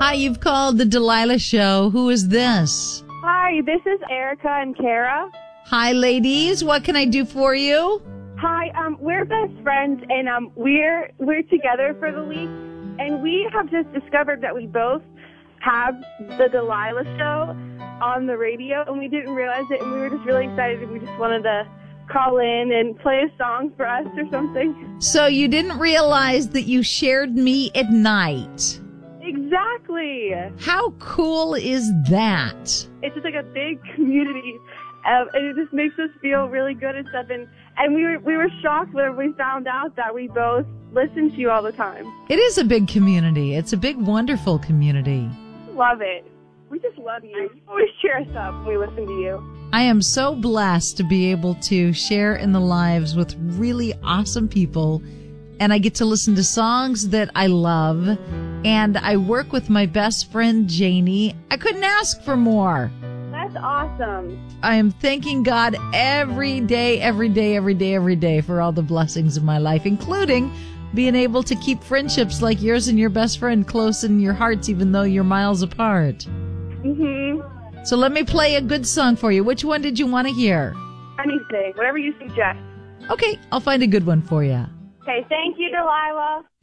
Hi, you've called the Delilah Show. Who is this? Hi, this is Erica and Kara. Hi, ladies. What can I do for you? Hi, we're best friends, and we're together for the week, and we have just discovered that we both have the Delilah Show on the radio, and we didn't realize it, and we were just really excited, and we just wanted to call in and play a song for us or something. So you didn't realize that you shared me at night. Exactly. How cool is that? It's just like a big community, and it just makes us feel really good and stuff. And we were shocked when we found out that we both listen to you all the time. It is a big community. It's a big, wonderful community. Love it. We just love you. You always cheer us up when we listen to you. I am so blessed to be able to share in the lives with really awesome people, and I get to listen to songs that I love, and I work with my best friend, Janie. I couldn't ask for more. That's awesome. I am thanking God every day for all the blessings of my life, including being able to keep friendships like yours and your best friend close in your hearts, even though you're miles apart. Mm-hmm. So let me play a good song for you. Which one did you want to hear? Anything, whatever you suggest. Okay, I'll find a good one for you. Okay, thank you, Delilah.